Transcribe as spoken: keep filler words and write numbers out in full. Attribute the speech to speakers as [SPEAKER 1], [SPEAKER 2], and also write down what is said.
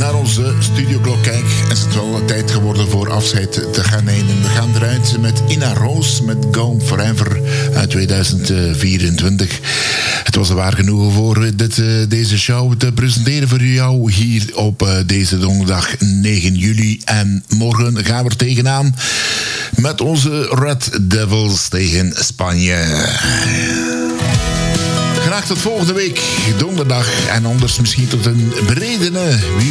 [SPEAKER 1] naar onze studioklok kijk, is het wel tijd geworden voor afscheid te gaan nemen. We gaan eruit met Ina Roos met Gone Forever uit tweeduizend vierentwintig. Het was een waar genoegen voor dit, deze show te presenteren voor jou hier op deze donderdag negen juli. En morgen gaan we er tegenaan met onze Red Devils tegen Spanje. Graag tot volgende week donderdag en anders misschien tot een beredene. Wie